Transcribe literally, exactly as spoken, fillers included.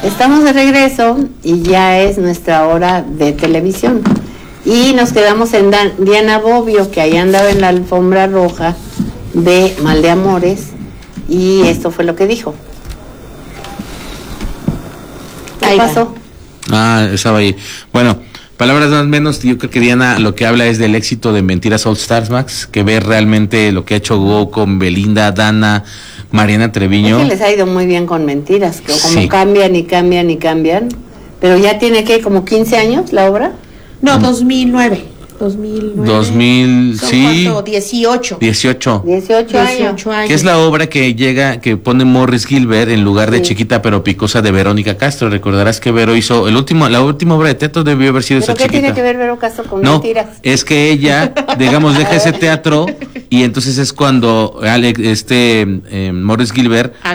Estamos de regreso y ya es nuestra hora de televisión. Y nos quedamos en Dan- Diana Bobbio, que ahí andaba en la alfombra roja de Mal de Amores, y esto fue lo que dijo. ¿Qué Ahí va. pasó? Ah, estaba ahí. Bueno, palabras más o menos, yo creo que Diana lo que habla es del éxito de Mentiras All Stars, Max, que ve realmente lo que ha hecho Go con Belinda, Dana, Mariana Treviño. Es que les ha ido muy bien con Mentiras, que como Sí. cambian y cambian y cambian. Pero ya tiene, ¿qué? ¿Como quince años la obra? No, dos mil nueve. dos mil nueve. dos mil, ¿Son sí. cuánto? dieciocho. dieciocho. dieciocho años. dieciocho años. Que es la obra que llega, que pone Morris Gilbert en lugar de Sí. Chiquita pero Picosa de Verónica Castro. Recordarás que Vero hizo el último, la última obra de teatro debió haber sido ¿Pero esa qué Chiquita. tiene que ver Vero Castro con No, Mentiras? es que ella, digamos, deja ese teatro y entonces es cuando Alex, este eh, Morris Gilbert